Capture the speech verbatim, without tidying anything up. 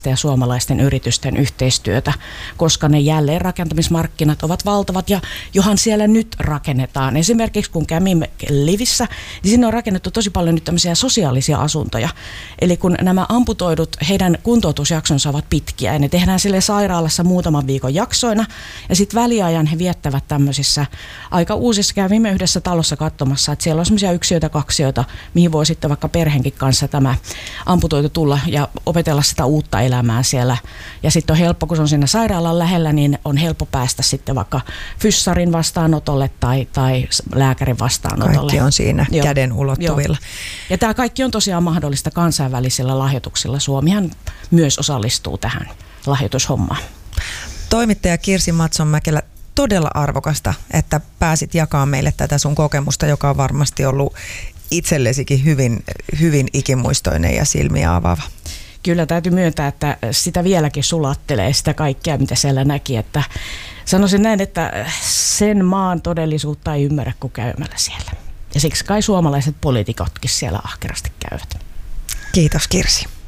ja suomalaisten yritysten yhteistyötä, koska ne jälleenrakentamismarkkinat ovat valtavat ja johan siellä nyt rakennetaan. Esimerkiksi kun kävimme Livissä, niin sinne on rakennettu tosi paljon nyt tämmöisiä sosiaalisia asuntoja. Eli kun nämä amputoidut, heidän kuntoutusjaksonsa ovat pitkiä ja ne tehdään sille sairaalassa muutaman viikon jaksoina ja sitten väliajan he viettävät tämmöisissä aika uusissa. Kävimme yhdessä talossa katsomassa, että siellä on semmoisia yksiöitä, kaksioita, mihin voi sitten vaikka perheenkin kanssa tämä amputoitu tulla ja opetella sitä uutta elämää. elämään siellä. Ja sitten on helppo, kun se on siinä sairaalan lähellä, niin on helppo päästä sitten vaikka fyssarin vastaanotolle tai, tai lääkärin vastaanotolle. Kaikki on siinä Joo. käden ulottuvilla. Joo. Ja tämä kaikki on tosiaan mahdollista kansainvälisillä lahjoituksilla. Suomihan myös osallistuu tähän lahjoitushommaan. Toimittaja Kirsi Matson-Mäkelä, todella arvokasta, että pääsit jakamaan meille tätä sun kokemusta, joka on varmasti ollut itsellesikin hyvin, hyvin ikimuistoinen ja silmiä avaava. Kyllä täytyy myöntää, että sitä vieläkin sulattelee sitä kaikkea, mitä siellä näki. Että sanoisin näin, että sen maan todellisuutta ei ymmärrä kuin käymällä siellä. Ja siksi kai suomalaiset poliitikotkin siellä ahkerasti käyvät. Kiitos Kirsi.